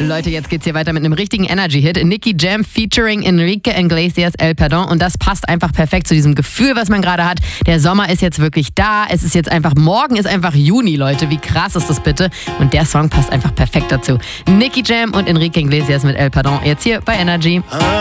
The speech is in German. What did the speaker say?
Leute, jetzt geht's hier weiter mit einem richtigen Energy-Hit. Nicky Jam featuring Enrique Iglesias, El Perdón. Und das passt einfach perfekt zu diesem Gefühl, was man gerade hat. Der Sommer ist jetzt wirklich da. Es ist jetzt einfach, morgen ist einfach Juni, Leute. Wie krass ist das bitte? Und der Song passt einfach perfekt dazu. Nicky Jam und Enrique Iglesias mit El Perdón. Jetzt hier bei Energy.